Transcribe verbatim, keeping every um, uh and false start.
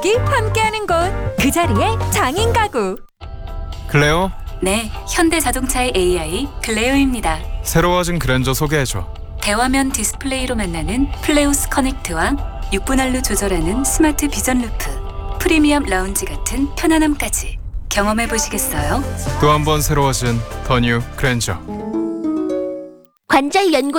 가족이 함께하는 곳, 그 자리에 장인 가구. 클레오, 네, 현대자동차의 에이아이 클레오입니다. 새로워진 그랜저 소개해줘. 대화면 디스플레이로 만나는 플레오스 커넥트와 육 분할로 조절하는 스마트 비전 루프, 프리미엄 라운지 같은 편안함까지 경험해 보시겠어요? 또 한 번 새로워진 더 뉴 그랜저. 관절 연골